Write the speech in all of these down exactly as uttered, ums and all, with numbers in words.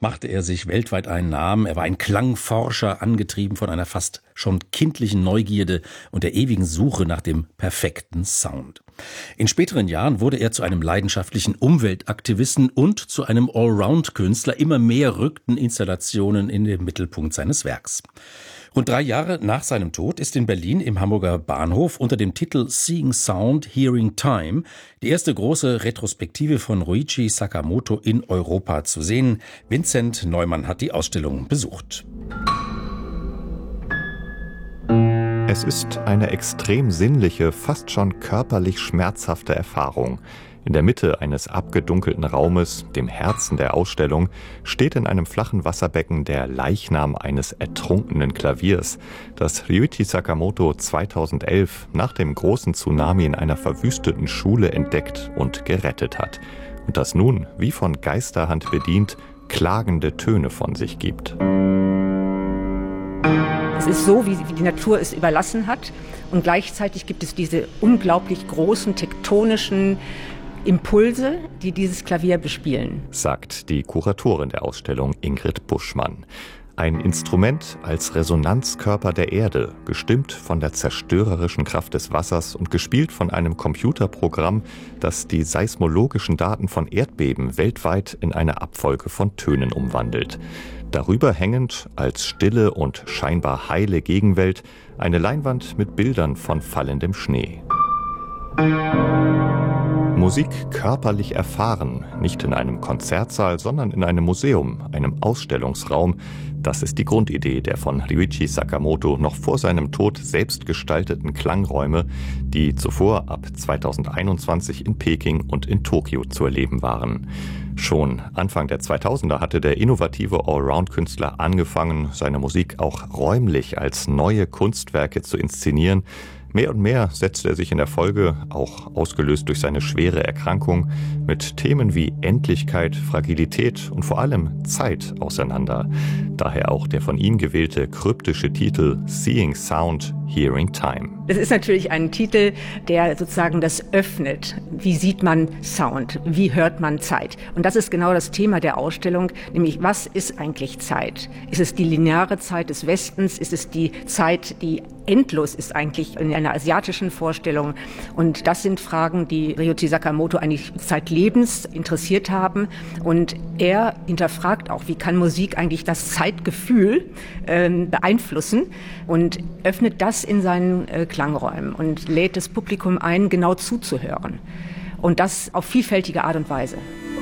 machte er sich weltweit einen Namen. Er war ein Klangforscher, angetrieben von einer fast schon kindlichen Neugierde und der ewigen Suche nach dem perfekten Sound. In späteren Jahren wurde er zu einem leidenschaftlichen Umweltaktivisten und zu einem Allround-Künstler. Immer mehr rückten Installationen in den Mittelpunkt seines Werks. Rund drei Jahre nach seinem Tod ist in Berlin im Hamburger Bahnhof unter dem Titel Seeing Sound, Hearing Time die erste große Retrospektive von Ryuichi Sakamoto in Europa zu sehen. Vincent Neumann hat die Ausstellung besucht. Es ist eine extrem sinnliche, fast schon körperlich schmerzhafte Erfahrung. In der Mitte eines abgedunkelten Raumes, dem Herzen der Ausstellung, steht in einem flachen Wasserbecken der Leichnam eines ertrunkenen Klaviers, das Ryuichi Sakamoto zweitausendelf nach dem großen Tsunami in einer verwüsteten Schule entdeckt und gerettet hat. Und das nun, wie von Geisterhand bedient, klagende Töne von sich gibt. Es ist so, wie die Natur es überlassen hat. Und gleichzeitig gibt es diese unglaublich großen tektonischen Impulse, die dieses Klavier bespielen, sagt die Kuratorin der Ausstellung Ingrid Buschmann. Ein Instrument als Resonanzkörper der Erde, gestimmt von der zerstörerischen Kraft des Wassers und gespielt von einem Computerprogramm, das die seismologischen Daten von Erdbeben weltweit in eine Abfolge von Tönen umwandelt. Darüber hängend, als stille und scheinbar heile Gegenwelt, eine Leinwand mit Bildern von fallendem Schnee. Musik körperlich erfahren, nicht in einem Konzertsaal, sondern in einem Museum, einem Ausstellungsraum. Das ist die Grundidee der von Ryuichi Sakamoto noch vor seinem Tod selbst gestalteten Klangräume, die zuvor ab zweitausendeinundzwanzig in Peking und in Tokio zu erleben waren. Schon Anfang der zweitausender hatte der innovative Allround-Künstler angefangen, seine Musik auch räumlich als neue Kunstwerke zu inszenieren. Mehr und mehr setzte er sich in der Folge, auch ausgelöst durch seine schwere Erkrankung, mit Themen wie Endlichkeit, Fragilität und vor allem Zeit auseinander. Daher auch der von ihm gewählte kryptische Titel Seeing Sound, Hearing Time. Das ist natürlich ein Titel, der sozusagen das öffnet. Wie sieht man Sound? Wie hört man Zeit? Und das ist genau das Thema der Ausstellung, nämlich was ist eigentlich Zeit? Ist es die lineare Zeit des Westens? Ist es die Zeit, die endlos ist eigentlich in einer asiatischen Vorstellung? Und das sind Fragen, die Ryuichi Sakamoto eigentlich zeitlebens interessiert haben. Und er hinterfragt auch, wie kann Musik eigentlich das Zeitgefühl äh, beeinflussen und öffnet das in seinen äh, Klangräumen und lädt das Publikum ein, genau zuzuhören. Und das auf vielfältige Art und Weise.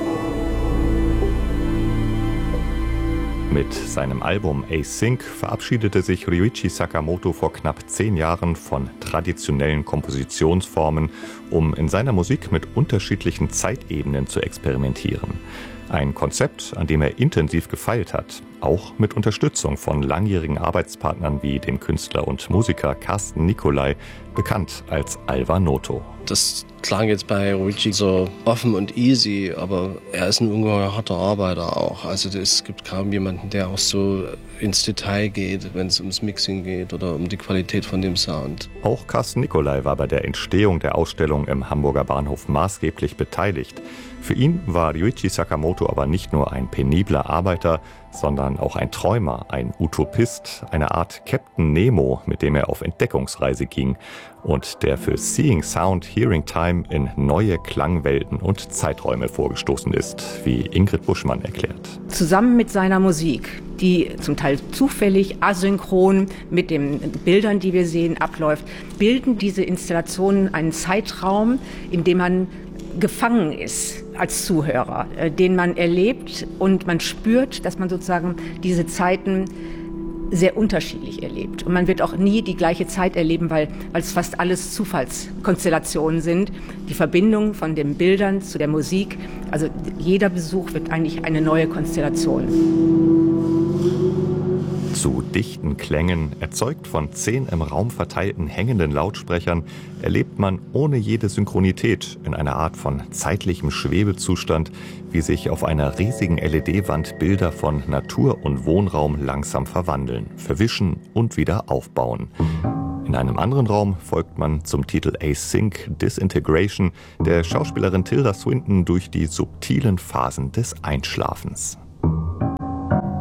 Mit seinem Album Async verabschiedete sich Ryuichi Sakamoto vor knapp zehn Jahren von traditionellen Kompositionsformen, um in seiner Musik mit unterschiedlichen Zeitebenen zu experimentieren. Ein Konzept, an dem er intensiv gefeilt hat, auch mit Unterstützung von langjährigen Arbeitspartnern wie dem Künstler und Musiker Carsten Nicolai, bekannt als Alvar Noto. Das klang jetzt bei Ryuichi so offen und easy, aber er ist ein ungeheuer harter Arbeiter auch. Also es gibt kaum jemanden, der auch so ins Detail geht, wenn es ums Mixing geht oder um die Qualität von dem Sound. Auch Carsten Nicolai war bei der Entstehung der Ausstellung im Hamburger Bahnhof maßgeblich beteiligt. Für ihn war Ryuichi Sakamoto aber nicht nur ein penibler Arbeiter, sondern auch ein Träumer, ein Utopist, eine Art Captain Nemo, mit dem er auf Entdeckungsreise ging und der für Seeing Sound, Hearing Time in neue Klangwelten und Zeiträume vorgestoßen ist, wie Ingrid Buschmann erklärt. Zusammen mit seiner Musik, die zum Teil zufällig, asynchron mit den Bildern, die wir sehen, abläuft, bilden diese Installationen einen Zeitraum, in dem man gefangen ist als Zuhörer, äh, den man erlebt und man spürt, dass man sozusagen diese Zeiten sehr unterschiedlich erlebt. Und man wird auch nie die gleiche Zeit erleben, weil, weil es fast alles Zufallskonstellationen sind. Die Verbindung von den Bildern zu der Musik, also jeder Besuch wird eigentlich eine neue Konstellation. Zu dichten Klängen, erzeugt von zehn im Raum verteilten hängenden Lautsprechern, erlebt man ohne jede Synchronität in einer Art von zeitlichem Schwebezustand, wie sich auf einer riesigen L E D-Wand Bilder von Natur und Wohnraum langsam verwandeln, verwischen und wieder aufbauen. In einem anderen Raum folgt man zum Titel Async Disintegration der Schauspielerin Tilda Swinton durch die subtilen Phasen des Einschlafens.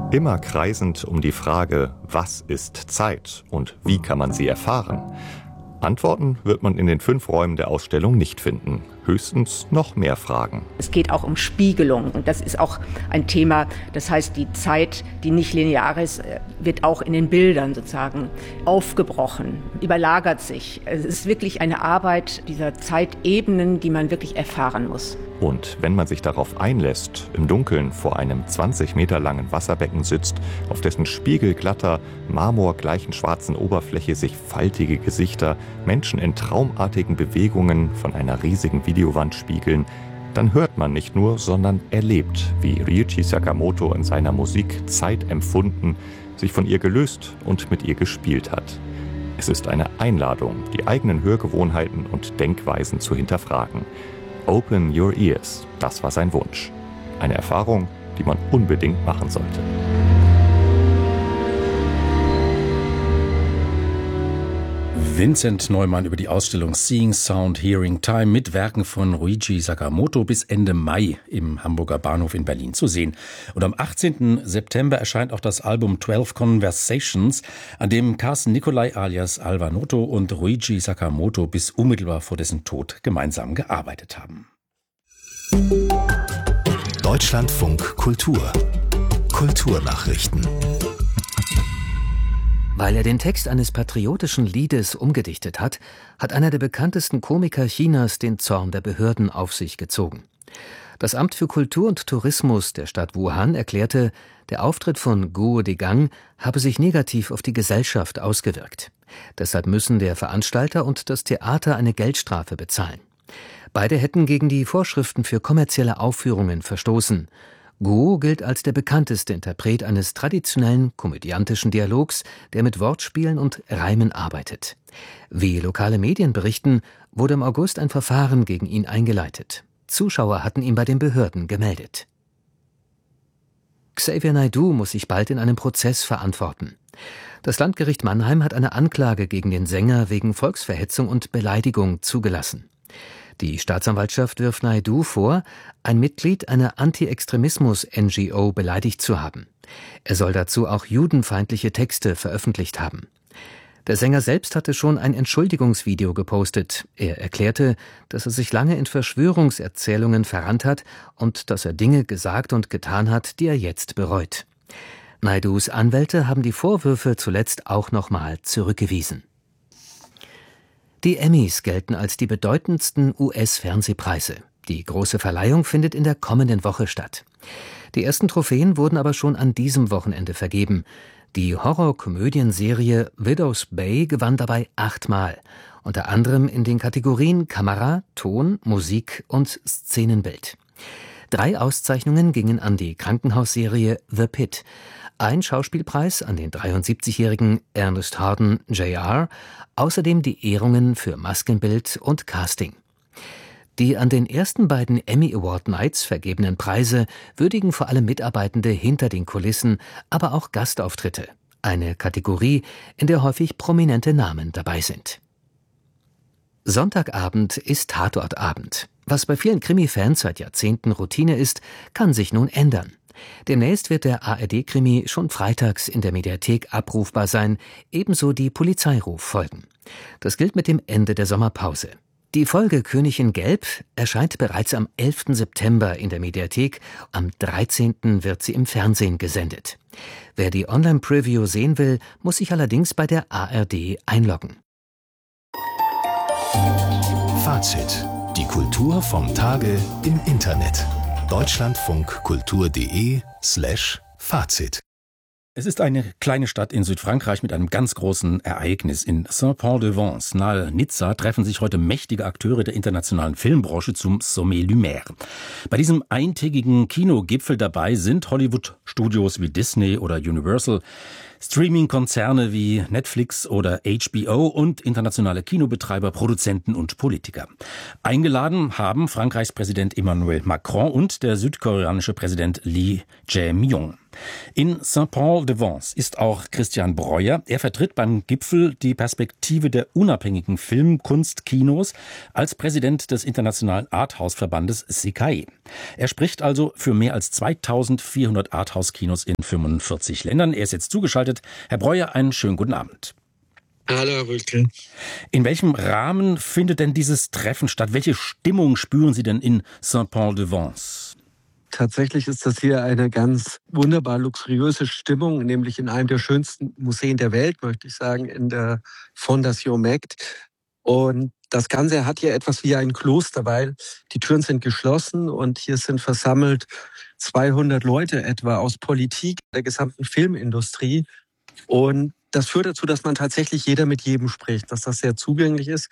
Immer kreisend um die Frage, was ist Zeit und wie kann man sie erfahren? Antworten wird man in den fünf Räumen der Ausstellung nicht finden. Höchstens noch mehr Fragen. Es geht auch um Spiegelung und das ist auch ein Thema. Das heißt, die Zeit, die nicht linear ist, wird auch in den Bildern sozusagen aufgebrochen, überlagert sich. Es ist wirklich eine Arbeit dieser Zeitebenen, die man wirklich erfahren muss. Und wenn man sich darauf einlässt, im Dunkeln vor einem zwanzig Meter langen Wasserbecken sitzt, auf dessen spiegelglatter, marmorgleichen schwarzen Oberfläche sich faltige Gesichter, Menschen in traumartigen Bewegungen von einer riesigen Videowand spiegeln, dann hört man nicht nur, sondern erlebt, wie Ryuichi Sakamoto in seiner Musik Zeit empfunden, sich von ihr gelöst und mit ihr gespielt hat. Es ist eine Einladung, die eigenen Hörgewohnheiten und Denkweisen zu hinterfragen. Open your ears, das war sein Wunsch. Eine Erfahrung, die man unbedingt machen sollte. Vincent Neumann über die Ausstellung Seeing Sound, Hearing Time mit Werken von Ryuichi Sakamoto bis Ende Mai im Hamburger Bahnhof in Berlin zu sehen. Und am achtzehnten September erscheint auch das Album zwölf Conversations, an dem Carsten Nicolai alias Alvanoto und Ryuichi Sakamoto bis unmittelbar vor dessen Tod gemeinsam gearbeitet haben. Deutschlandfunk Kultur. Kulturnachrichten. Weil er den Text eines patriotischen Liedes umgedichtet hat, hat einer der bekanntesten Komiker Chinas den Zorn der Behörden auf sich gezogen. Das Amt für Kultur und Tourismus der Stadt Wuhan erklärte, der Auftritt von Guo Degang habe sich negativ auf die Gesellschaft ausgewirkt. Deshalb müssen der Veranstalter und das Theater eine Geldstrafe bezahlen. Beide hätten gegen die Vorschriften für kommerzielle Aufführungen verstoßen. Guo gilt als der bekannteste Interpret eines traditionellen komödiantischen Dialogs, der mit Wortspielen und Reimen arbeitet. Wie lokale Medien berichten, wurde im August ein Verfahren gegen ihn eingeleitet. Zuschauer hatten ihn bei den Behörden gemeldet. Xavier Naidoo muss sich bald in einem Prozess verantworten. Das Landgericht Mannheim hat eine Anklage gegen den Sänger wegen Volksverhetzung und Beleidigung zugelassen. Die Staatsanwaltschaft wirft Naidoo vor, ein Mitglied einer Anti-Extremismus-N G O beleidigt zu haben. Er soll dazu auch judenfeindliche Texte veröffentlicht haben. Der Sänger selbst hatte schon ein Entschuldigungsvideo gepostet. Er erklärte, dass er sich lange in Verschwörungserzählungen verrannt hat und dass er Dinge gesagt und getan hat, die er jetzt bereut. Naidoos Anwälte haben die Vorwürfe zuletzt auch nochmal zurückgewiesen. Die Emmys gelten als die bedeutendsten U S-Fernsehpreise. Die große Verleihung findet in der kommenden Woche statt. Die ersten Trophäen wurden aber schon an diesem Wochenende vergeben. Die Horror-Komödienserie Widow's Bay gewann dabei achtmal, unter anderem in den Kategorien Kamera, Ton, Musik und Szenenbild. Drei Auszeichnungen gingen an die Krankenhausserie The Pit, ein Schauspielpreis an den dreiundsiebzigjährigen Ernest Harden J R, außerdem die Ehrungen für Maskenbild und Casting. Die an den ersten beiden Emmy Award Nights vergebenen Preise würdigen vor allem Mitarbeitende hinter den Kulissen, aber auch Gastauftritte, eine Kategorie, in der häufig prominente Namen dabei sind. Sonntagabend ist Tatortabend. Was bei vielen Krimi-Fans seit Jahrzehnten Routine ist, kann sich nun ändern. Demnächst wird der A R D-Krimi schon freitags in der Mediathek abrufbar sein, ebenso die Polizeiruffolgen. Das gilt mit dem Ende der Sommerpause. Die Folge König in Gelb erscheint bereits am elften September in der Mediathek, am dreizehnten wird sie im Fernsehen gesendet. Wer die Online-Preview sehen will, muss sich allerdings bei der A R D einloggen. Fazit. Die Kultur vom Tage im Internet. deutschlandfunkkultur.de slash Fazit. Es ist eine kleine Stadt in Südfrankreich mit einem ganz großen Ereignis. In Saint-Paul-de-Vence, nahe Nizza, treffen sich heute mächtige Akteure der internationalen Filmbranche zum Sommet Lumière. Bei diesem eintägigen Kinogipfel dabei sind Hollywood-Studios wie Disney oder Universal, Streaming-Konzerne wie Netflix oder H B O und internationale Kinobetreiber, Produzenten und Politiker. Eingeladen haben Frankreichs Präsident Emmanuel Macron und der südkoreanische Präsident Lee Jae-myung. In Saint-Paul-de-Vence ist auch Christian Breuer. Er vertritt beim Gipfel die Perspektive der unabhängigen Filmkunstkinos als Präsident des Internationalen Arthouse-Verbandes S I C A E. Er spricht also für mehr als zweitausendvierhundert Arthouse-Kinos in fünfundvierzig Ländern. Er ist jetzt zugeschaltet. Herr Breuer, einen schönen guten Abend. Hallo, Herr Wölkel. In welchem Rahmen findet denn dieses Treffen statt? Welche Stimmung spüren Sie denn in Saint-Paul-de-Vence? Tatsächlich ist das hier eine ganz wunderbar luxuriöse Stimmung, nämlich in einem der schönsten Museen der Welt, möchte ich sagen, in der Fondation Meckt. Und das Ganze hat hier etwas wie ein Kloster, weil die Türen sind geschlossen und hier sind versammelt zweihundert Leute etwa aus Politik, der gesamten Filmindustrie. Und das führt dazu, dass man tatsächlich jeder mit jedem spricht, dass das sehr zugänglich ist.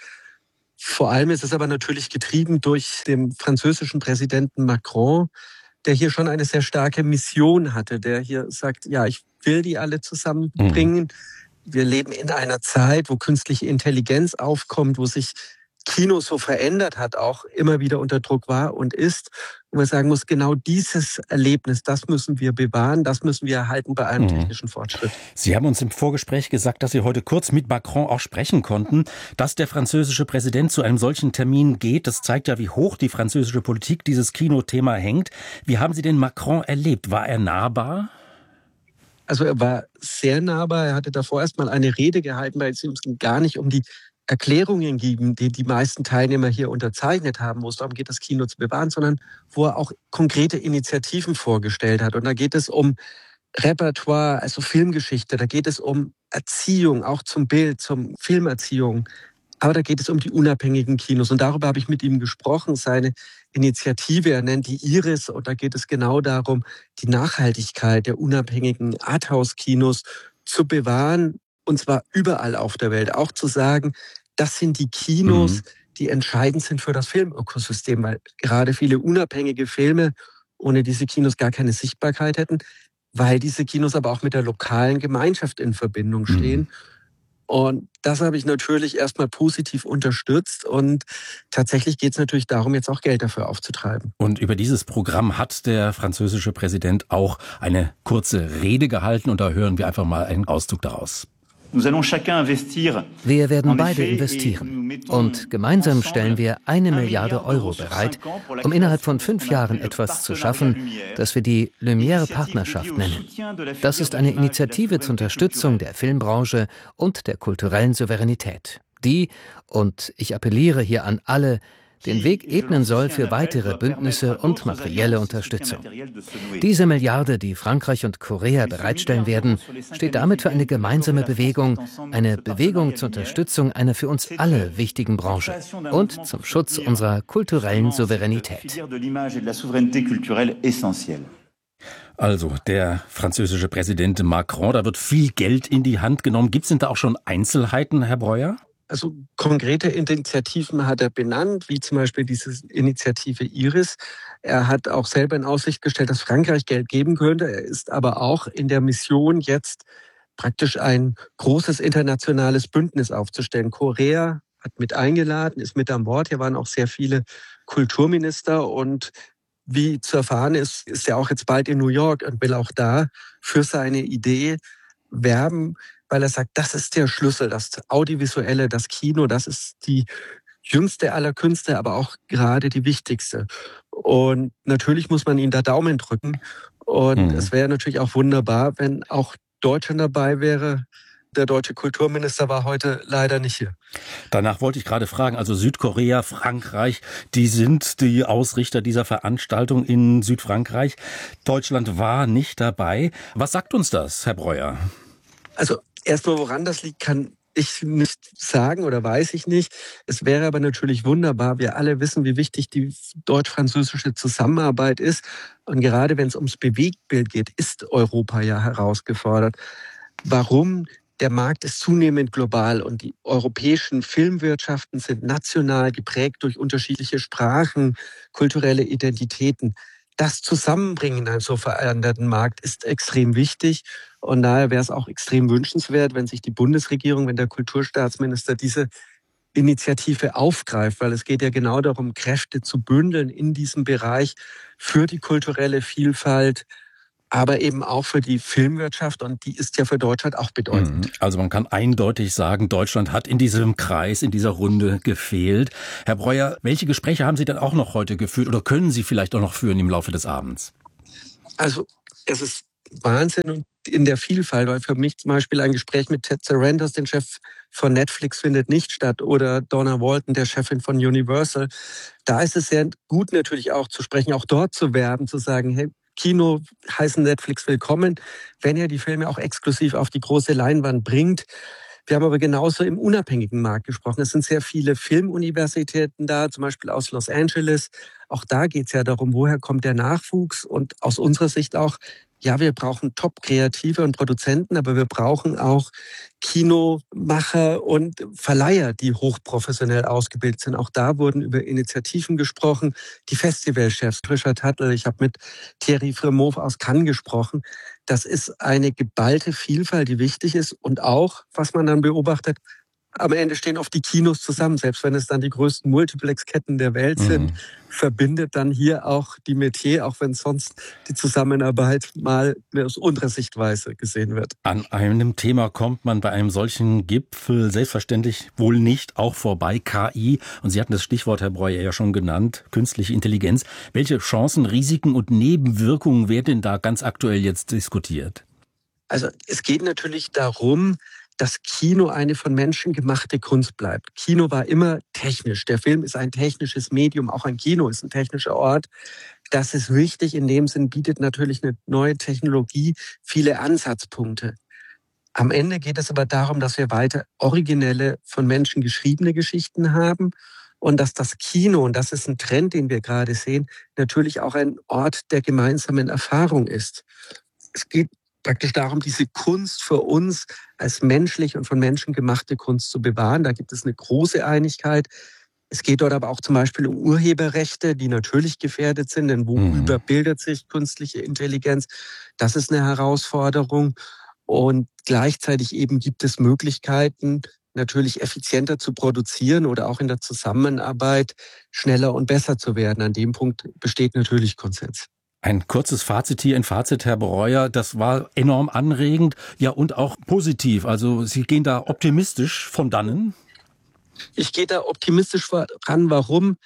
Vor allem ist es aber natürlich getrieben durch den französischen Präsidenten Macron, der hier schon eine sehr starke Mission hatte, der hier sagt, ja, ich will die alle zusammenbringen. Mhm. Wir leben in einer Zeit, wo künstliche Intelligenz aufkommt, wo sich Kino so verändert hat, auch immer wieder unter Druck war und ist. Und man sagen muss, genau dieses Erlebnis, das müssen wir bewahren, das müssen wir erhalten bei einem mhm. technischen Fortschritt. Sie haben uns im Vorgespräch gesagt, dass Sie heute kurz mit Macron auch sprechen konnten. Dass der französische Präsident zu einem solchen Termin geht, das zeigt ja, wie hoch die französische Politik dieses Kinothema hängt. Wie haben Sie den Macron erlebt? War er nahbar? Also er war sehr nahbar. Er hatte davor erst mal eine Rede gehalten, weil es ihm gar nicht um die Erklärungen geben, die die meisten Teilnehmer hier unterzeichnet haben, wo es darum geht, das Kino zu bewahren, sondern wo er auch konkrete Initiativen vorgestellt hat. Und da geht es um Repertoire, also Filmgeschichte, da geht es um Erziehung, auch zum Bild, zum Filmerziehung. Aber da geht es um die unabhängigen Kinos. Und darüber habe ich mit ihm gesprochen, seine Initiative, er nennt die Iris. Und da geht es genau darum, die Nachhaltigkeit der unabhängigen Arthouse-Kinos zu bewahren. Und zwar überall auf der Welt. Auch zu sagen, das sind die Kinos, mhm. die entscheidend sind für das Filmökosystem, weil gerade viele unabhängige Filme ohne diese Kinos gar keine Sichtbarkeit hätten, weil diese Kinos aber auch mit der lokalen Gemeinschaft in Verbindung stehen. Mhm. Und das habe ich natürlich erstmal positiv unterstützt und tatsächlich geht es natürlich darum, jetzt auch Geld dafür aufzutreiben. Und über dieses Programm hat der französische Präsident auch eine kurze Rede gehalten und da hören wir einfach mal einen Auszug daraus. Wir werden beide investieren und gemeinsam stellen wir eine Milliarde Euro bereit, um innerhalb von fünf Jahren etwas zu schaffen, das wir die Lumière-Partnerschaft nennen. Das ist eine Initiative zur Unterstützung der Filmbranche und der kulturellen Souveränität, die, und ich appelliere hier an alle, den Weg ebnen soll für weitere Bündnisse und materielle Unterstützung. Diese Milliarde, die Frankreich und Korea bereitstellen werden, steht damit für eine gemeinsame Bewegung, eine Bewegung zur Unterstützung einer für uns alle wichtigen Branche und zum Schutz unserer kulturellen Souveränität. Also der französische Präsident Macron, da wird viel Geld in die Hand genommen. Gibt es denn da auch schon Einzelheiten, Herr Breuer? Also konkrete Initiativen hat er benannt, wie zum Beispiel diese Initiative Iris. Er hat auch selber in Aussicht gestellt, dass Frankreich Geld geben könnte. Er ist aber auch in der Mission, jetzt praktisch ein großes internationales Bündnis aufzustellen. Korea hat mit eingeladen, ist mit an Bord. Hier waren auch sehr viele Kulturminister und wie zu erfahren ist, ist er auch jetzt bald in New York und will auch da für seine Idee werben, weil er sagt, das ist der Schlüssel, das Audiovisuelle, das Kino, das ist die jüngste aller Künste, aber auch gerade die wichtigste. Und natürlich muss man ihm da Daumen drücken. Und mhm. es wäre natürlich auch wunderbar, wenn auch Deutschland dabei wäre. Der deutsche Kulturminister war heute leider nicht hier. Danach wollte ich gerade fragen, also Südkorea, Frankreich, die sind die Ausrichter dieser Veranstaltung in Südfrankreich. Deutschland war nicht dabei. Was sagt uns das, Herr Breuer? Also erstmal, woran das liegt, kann ich nicht sagen oder weiß ich nicht. Es wäre aber natürlich wunderbar. Wir alle wissen, wie wichtig die deutsch-französische Zusammenarbeit ist. Und gerade wenn es ums Bewegtbild geht, ist Europa ja herausgefordert. Warum? Der Markt ist zunehmend global und die europäischen Filmwirtschaften sind national geprägt durch unterschiedliche Sprachen, kulturelle Identitäten. Das Zusammenbringen in einem so veränderten Markt ist extrem wichtig. Und daher wäre es auch extrem wünschenswert, wenn sich die Bundesregierung, wenn der Kulturstaatsminister diese Initiative aufgreift, weil es geht ja genau darum, Kräfte zu bündeln in diesem Bereich für die kulturelle Vielfalt aber eben auch für die Filmwirtschaft und die ist ja für Deutschland auch bedeutend. Also man kann eindeutig sagen, Deutschland hat in diesem Kreis, in dieser Runde gefehlt. Herr Breuer, welche Gespräche haben Sie dann auch noch heute geführt oder können Sie vielleicht auch noch führen im Laufe des Abends? Also es ist Wahnsinn und in der Vielfalt, weil für mich zum Beispiel ein Gespräch mit Ted Sarandos, dem Chef von Netflix, findet nicht statt, oder Donna Walton, der Chefin von Universal. Da ist es sehr gut natürlich auch zu sprechen, auch dort zu werben, zu sagen, hey, Kino heißen Netflix willkommen, wenn ihr die Filme auch exklusiv auf die große Leinwand bringt. Wir haben aber genauso im unabhängigen Markt gesprochen. Es sind sehr viele Filmuniversitäten da, zum Beispiel aus Los Angeles. Auch da geht es ja darum, woher kommt der Nachwuchs? Und aus unserer Sicht auch, ja, wir brauchen Top-Kreative und Produzenten, aber wir brauchen auch Kinomacher und Verleiher, die hochprofessionell ausgebildet sind. Auch da wurden über Initiativen gesprochen. Die Festivalchefs, Trisha Tuttle, ich habe mit Thierry Fremont aus Cannes gesprochen. Das ist eine geballte Vielfalt, die wichtig ist. Und auch, was man dann beobachtet, am Ende stehen oft die Kinos zusammen, selbst wenn es dann die größten Multiplex-Ketten der Welt sind, mhm. verbindet dann hier auch die Metier, auch wenn sonst die Zusammenarbeit mal aus unserer Sichtweise gesehen wird. An einem Thema kommt man bei einem solchen Gipfel selbstverständlich wohl nicht auch vorbei, K I. Und Sie hatten das Stichwort, Herr Breuer, ja schon genannt, künstliche Intelligenz. Welche Chancen, Risiken und Nebenwirkungen werden denn da ganz aktuell jetzt diskutiert? Also es geht natürlich darum, dass Kino eine von Menschen gemachte Kunst bleibt. Kino war immer technisch. Der Film ist ein technisches Medium, auch ein Kino ist ein technischer Ort. Das ist wichtig. In dem Sinn bietet natürlich eine neue Technologie viele Ansatzpunkte. Am Ende geht es aber darum, dass wir weiter originelle, von Menschen geschriebene Geschichten haben und dass das Kino, und das ist ein Trend, den wir gerade sehen, natürlich auch ein Ort der gemeinsamen Erfahrung ist. Es geht praktisch darum, diese Kunst für uns als menschlich und von Menschen gemachte Kunst zu bewahren. Da gibt es eine große Einigkeit. Es geht dort aber auch zum Beispiel um Urheberrechte, die natürlich gefährdet sind, denn worüber mhm. bildet sich künstliche Intelligenz? Das ist eine Herausforderung. Und gleichzeitig eben gibt es Möglichkeiten, natürlich effizienter zu produzieren oder auch in der Zusammenarbeit schneller und besser zu werden. An dem Punkt besteht natürlich Konsens. Ein kurzes Fazit hier, ein Fazit, Herr Breuer, das war enorm anregend, ja, und auch positiv. Also Sie gehen da optimistisch von dannen? Ich gehe da optimistisch voran. Warum?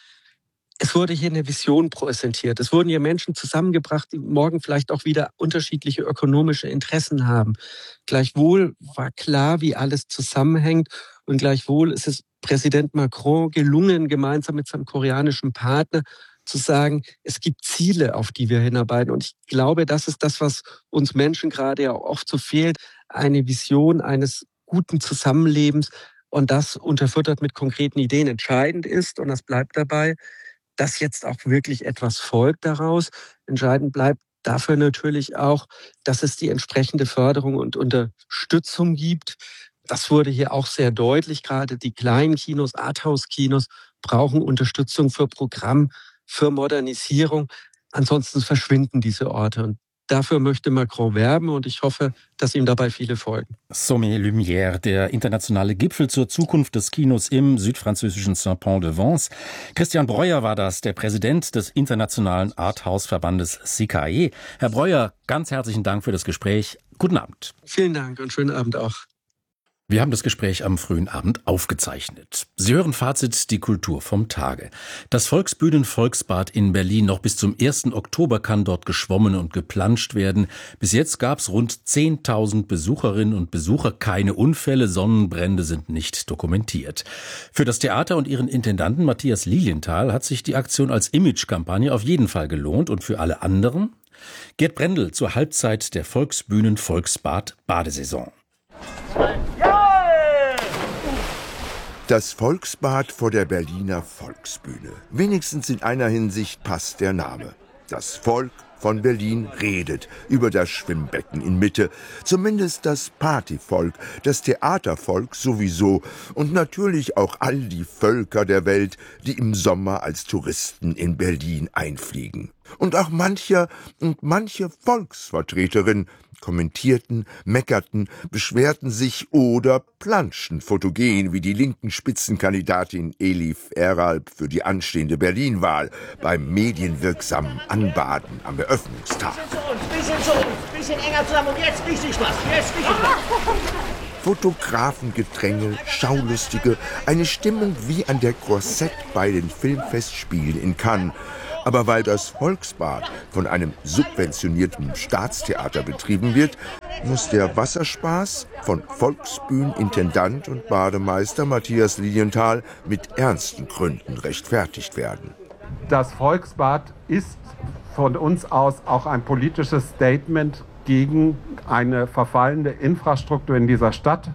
Es wurde hier eine Vision präsentiert. Es wurden hier Menschen zusammengebracht, die morgen vielleicht auch wieder unterschiedliche ökonomische Interessen haben. Gleichwohl war klar, wie alles zusammenhängt. Und gleichwohl ist es Präsident Macron gelungen, gemeinsam mit seinem koreanischen Partner zu sagen, es gibt Ziele, auf die wir hinarbeiten. Und ich glaube, das ist das, was uns Menschen gerade ja oft so fehlt. Eine Vision eines guten Zusammenlebens und das unterfüttert mit konkreten Ideen. Entscheidend ist, und das bleibt dabei, dass jetzt auch wirklich etwas folgt daraus. Entscheidend bleibt dafür natürlich auch, dass es die entsprechende Förderung und Unterstützung gibt. Das wurde hier auch sehr deutlich. Gerade die kleinen Kinos, Arthouse-Kinos brauchen Unterstützung für Programm, für Modernisierung. Ansonsten verschwinden diese Orte. Und dafür möchte Macron werben und ich hoffe, dass ihm dabei viele folgen. Sommet Lumière, der internationale Gipfel zur Zukunft des Kinos im südfranzösischen Saint-Pons-de-Vence. Christian Breuer war das, der Präsident des internationalen Arthouse-Verbandes S I C A E. Herr Breuer, ganz herzlichen Dank für das Gespräch. Guten Abend. Vielen Dank und schönen Abend auch. Wir haben das Gespräch am frühen Abend aufgezeichnet. Sie hören Fazit, die Kultur vom Tage. Das Volksbühnen-Volksbad in Berlin. Noch bis zum ersten Oktober kann dort geschwommen und geplanscht werden. Bis jetzt gab es rund zehntausend Besucherinnen und Besucher. Keine Unfälle, Sonnenbrände sind nicht dokumentiert. Für das Theater und ihren Intendanten Matthias Lilienthal hat sich die Aktion als Imagekampagne auf jeden Fall gelohnt. Und für alle anderen? Gerd Brendel zur Halbzeit der Volksbühnen-Volksbad-Badesaison. Das Volksbad vor der Berliner Volksbühne. Wenigstens in einer Hinsicht passt der Name. Das Volk von Berlin redet über das Schwimmbecken in Mitte. Zumindest das Partyvolk, das Theatervolk sowieso und natürlich auch all die Völker der Welt, die im Sommer als Touristen in Berlin einfliegen. Und auch mancher und manche Volksvertreterin kommentierten, meckerten, beschwerten sich oder planschten fotogen wie die linken Spitzenkandidatin Elif Eralp für die anstehende Berlin-Wahl beim medienwirksamen Anbaden am Eröffnungstag. Bisschen zu uns, bisschen zu uns, bisschen enger zusammen und jetzt richtig was, jetzt richtig was. Fotografengedränge, Schaulustige, eine Stimmung wie an der Korsett bei den Filmfestspielen in Cannes. Aber weil das Volksbad von einem subventionierten Staatstheater betrieben wird, muss der Wasserspaß von Volksbühnenintendant und Bademeister Matthias Lilienthal mit ernsten Gründen rechtfertigt werden. Das Volksbad ist von uns aus auch ein politisches Statement gegen eine verfallende Infrastruktur in dieser Stadt.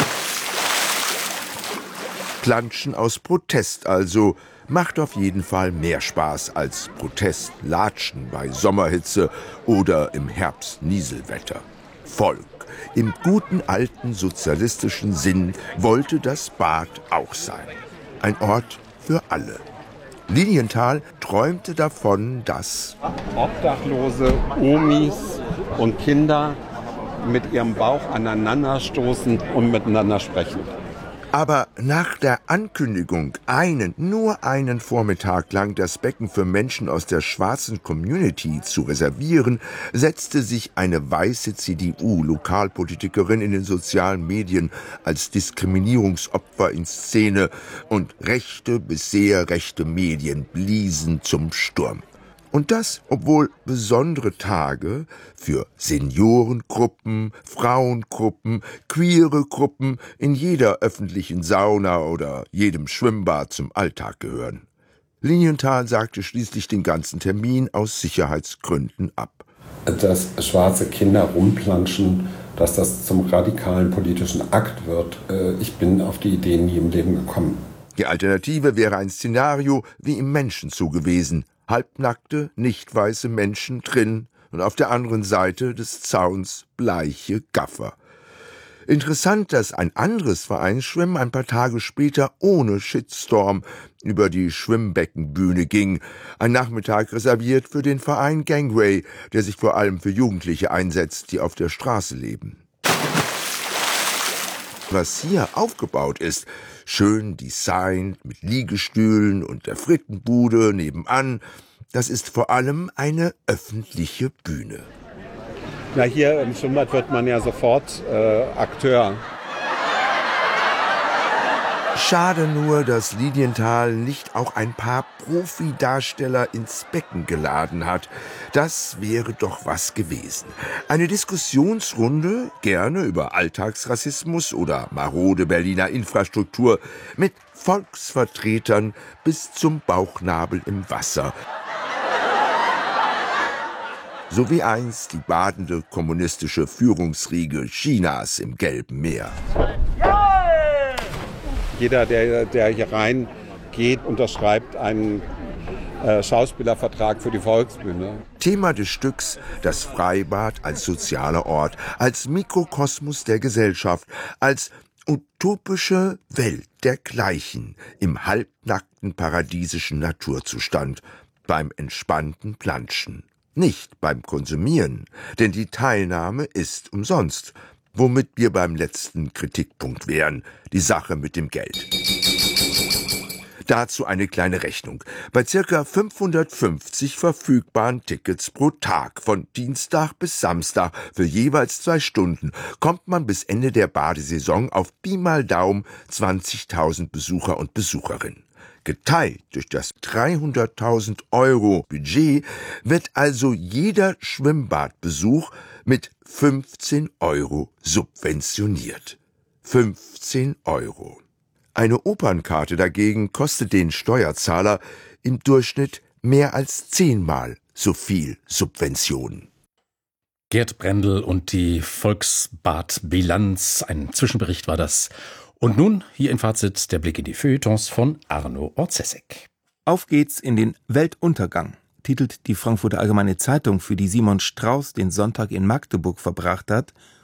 Planschen aus Protest also. Macht auf jeden Fall mehr Spaß als Protestlatschen bei Sommerhitze oder im Herbst-Nieselwetter. Volk, im guten alten sozialistischen Sinn, wollte das Bad auch sein. Ein Ort für alle. Lilienthal träumte davon, dass Obdachlose, Omis und Kinder mit ihrem Bauch aneinanderstoßen und miteinander sprechen. Aber nach der Ankündigung, einen, nur einen Vormittag lang das Becken für Menschen aus der schwarzen Community zu reservieren, setzte sich eine weiße C D U-Lokalpolitikerin in den sozialen Medien als Diskriminierungsopfer in Szene und rechte bis sehr rechte Medien bliesen zum Sturm. Und das, obwohl besondere Tage für Seniorengruppen, Frauengruppen, queere Gruppen in jeder öffentlichen Sauna oder jedem Schwimmbad zum Alltag gehören. Lilienthal sagte schließlich den ganzen Termin aus Sicherheitsgründen ab. Dass schwarze Kinder rumplanschen, dass das zum radikalen politischen Akt wird, ich bin auf die Idee nie im Leben gekommen. Die Alternative wäre ein Szenario wie im Menschenzoo gewesen. Halbnackte, nicht weiße Menschen drin und auf der anderen Seite des Zauns bleiche Gaffer. Interessant, dass ein anderes Vereinsschwimmen ein paar Tage später ohne Shitstorm über die Schwimmbeckenbühne ging. Ein Nachmittag reserviert für den Verein Gangway, der sich vor allem für Jugendliche einsetzt, die auf der Straße leben. Was hier aufgebaut ist, schön designt mit Liegestühlen und der Frittenbude nebenan, das ist vor allem eine öffentliche Bühne. Na, hier im Schwimmbad wird man ja sofort äh, Akteur. Schade nur, dass Lilienthal nicht auch ein paar Profidarsteller ins Becken geladen hat. Das wäre doch was gewesen. Eine Diskussionsrunde, gerne über Alltagsrassismus oder marode Berliner Infrastruktur, mit Volksvertretern bis zum Bauchnabel im Wasser. So wie einst die badende kommunistische Führungsriege Chinas im Gelben Meer. Jeder, der, der hier reingeht, unterschreibt einen äh, Schauspielervertrag für die Volksbühne. Thema des Stücks: das Freibad als sozialer Ort, als Mikrokosmos der Gesellschaft, als utopische Welt dergleichen im halbnackten paradiesischen Naturzustand, beim entspannten Planschen. Nicht beim Konsumieren, denn die Teilnahme ist umsonst. Womit wir beim letzten Kritikpunkt wären, die Sache mit dem Geld. Dazu eine kleine Rechnung. Bei circa fünfhundertfünfzig verfügbaren Tickets pro Tag von Dienstag bis Samstag für jeweils zwei Stunden kommt man bis Ende der Badesaison auf Pi mal Daumen zwanzigtausend Besucher und Besucherinnen. Geteilt durch das dreihunderttausend Euro Budget wird also jeder Schwimmbadbesuch mit fünfzehn Euro subventioniert. fünfzehn Euro. Eine Opernkarte dagegen kostet den Steuerzahler im Durchschnitt mehr als zehnmal so viel Subventionen. Gerd Brendel und die Volksbadbilanz, ein Zwischenbericht war das. Und nun hier im Fazit der Blick in die Feuilletons von Arno Orzesek. Auf geht's in den Weltuntergang, titelt die Frankfurter Allgemeine Zeitung, für die Simon Strauß den Sonntag in Magdeburg verbracht hat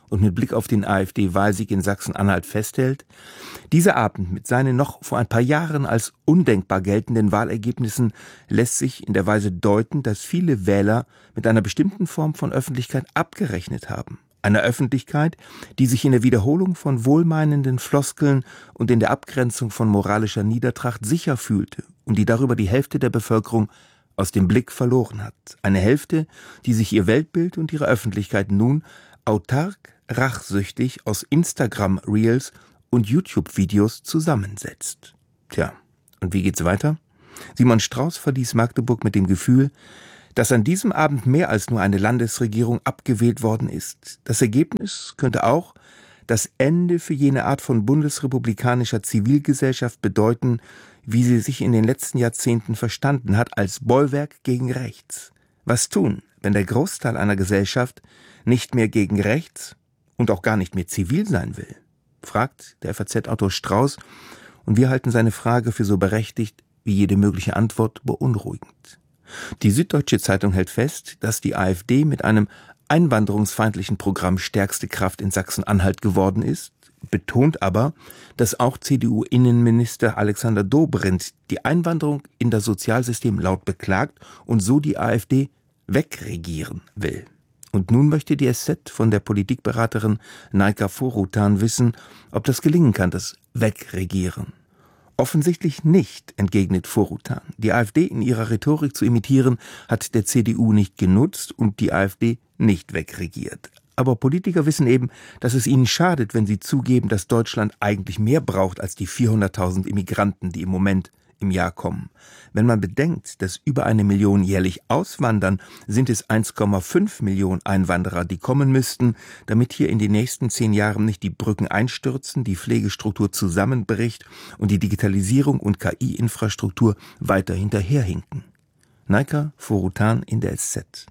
und mit Blick auf den AfD-Wahlsieg in Sachsen-Anhalt festhält, dieser Abend mit seinen noch vor ein paar Jahren als undenkbar geltenden Wahlergebnissen lässt sich in der Weise deuten, dass viele Wähler mit einer bestimmten Form von Öffentlichkeit abgerechnet haben. Einer Öffentlichkeit, die sich in der Wiederholung von wohlmeinenden Floskeln und in der Abgrenzung von moralischer Niedertracht sicher fühlte und die darüber die Hälfte der Bevölkerung aus dem Blick verloren hat. Eine Hälfte, die sich ihr Weltbild und ihre Öffentlichkeit nun autark, rachsüchtig aus Instagram-Reels und YouTube-Videos zusammensetzt. Tja, und wie geht's weiter? Simon Strauß verließ Magdeburg mit dem Gefühl, dass an diesem Abend mehr als nur eine Landesregierung abgewählt worden ist. Das Ergebnis könnte auch das Ende für jene Art von bundesrepublikanischer Zivilgesellschaft bedeuten, wie sie sich in den letzten Jahrzehnten verstanden hat, als Bollwerk gegen rechts. Was tun, wenn der Großteil einer Gesellschaft nicht mehr gegen rechts und auch gar nicht mehr zivil sein will? Fragt der F A Z-Autor Strauß, und wir halten seine Frage für so berechtigt wie jede mögliche Antwort beunruhigend. Die Süddeutsche Zeitung hält fest, dass die AfD mit einem einwanderungsfeindlichen Programm stärkste Kraft in Sachsen-Anhalt geworden ist, betont aber, dass auch C D U-Innenminister Alexander Dobrindt die Einwanderung in das Sozialsystem laut beklagt und so die AfD wegregieren will. Und nun möchte die S Z von der Politikberaterin Naika Forutan wissen, ob das gelingen kann, das Wegregieren. Offensichtlich nicht, entgegnet Forutan. Die AfD in ihrer Rhetorik zu imitieren, hat der C D U nicht genutzt und die AfD nicht wegregiert. Aber Politiker wissen eben, dass es ihnen schadet, wenn sie zugeben, dass Deutschland eigentlich mehr braucht als die vierhunderttausend Immigranten, die im Moment im Jahr kommen. Wenn man bedenkt, dass über eine Million jährlich auswandern, sind es eins Komma fünf Millionen Einwanderer, die kommen müssten, damit hier in den nächsten zehn Jahren nicht die Brücken einstürzen, die Pflegestruktur zusammenbricht und die Digitalisierung und K I-Infrastruktur weiter hinterherhinken. Naika Forutan in der S Z.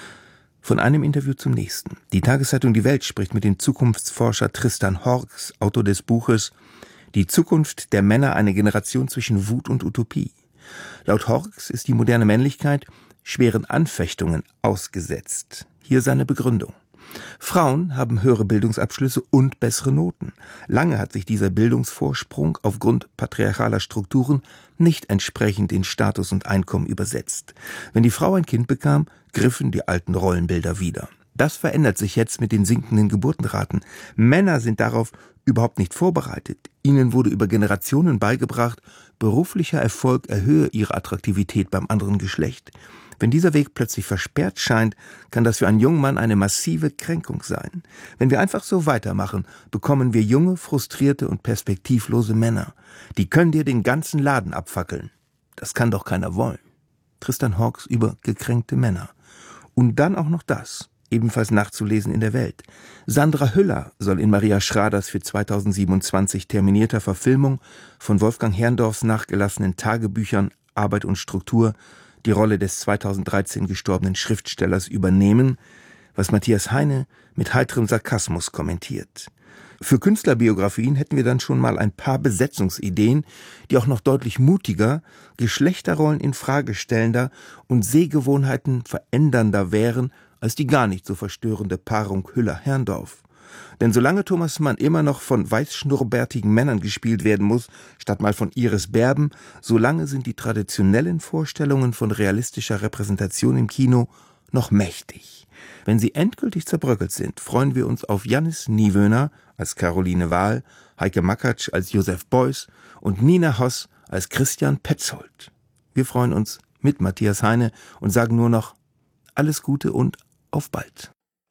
Von einem Interview zum nächsten. Die Tageszeitung Die Welt spricht mit dem Zukunftsforscher Tristan Horks, Autor des Buches Die Zukunft der Männer, eine Generation zwischen Wut und Utopie. Laut Horks ist die moderne Männlichkeit schweren Anfechtungen ausgesetzt. Hier seine Begründung. Frauen haben höhere Bildungsabschlüsse und bessere Noten. Lange hat sich dieser Bildungsvorsprung aufgrund patriarchaler Strukturen nicht entsprechend in Status und Einkommen übersetzt. Wenn die Frau ein Kind bekam, griffen die alten Rollenbilder wieder. Das verändert sich jetzt mit den sinkenden Geburtenraten. Männer sind darauf überhaupt nicht vorbereitet. Ihnen wurde über Generationen beigebracht, beruflicher Erfolg erhöhe ihre Attraktivität beim anderen Geschlecht. Wenn dieser Weg plötzlich versperrt scheint, kann das für einen jungen Mann eine massive Kränkung sein. Wenn wir einfach so weitermachen, bekommen wir junge, frustrierte und perspektivlose Männer. Die können dir den ganzen Laden abfackeln. Das kann doch keiner wollen. Tristan Horks über gekränkte Männer. Und dann auch noch das, ebenfalls nachzulesen in der Welt. Sandra Hüller soll in Maria Schraders für zweitausendsiebenundzwanzig terminierter Verfilmung von Wolfgang Herrndorffs nachgelassenen Tagebüchern Arbeit und Struktur die Rolle des zweitausenddreizehn gestorbenen Schriftstellers übernehmen, was Matthias Heine mit heiterem Sarkasmus kommentiert. Für Künstlerbiografien hätten wir dann schon mal ein paar Besetzungsideen, die auch noch deutlich mutiger, Geschlechterrollen in Frage stellender und Sehgewohnheiten verändernder wären, als die gar nicht so verstörende Paarung Hüller-Herrndorff. Denn solange Thomas Mann immer noch von weißschnurrbärtigen Männern gespielt werden muss, statt mal von Iris Berben, solange sind die traditionellen Vorstellungen von realistischer Repräsentation im Kino noch mächtig. Wenn sie endgültig zerbröckelt sind, freuen wir uns auf Jannis Niewöhner als Caroline Wahl, Heike Makatsch als Josef Beuys und Nina Hoss als Christian Petzold. Wir freuen uns mit Matthias Heine und sagen nur noch alles Gute und auf bald.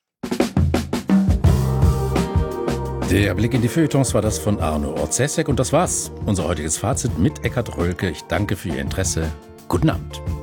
Der Blick in die Feuilletons war das von Arno Orzesek und das war's. Unser heutiges Fazit mit Eckhard Rölke. Ich danke für Ihr Interesse. Guten Abend.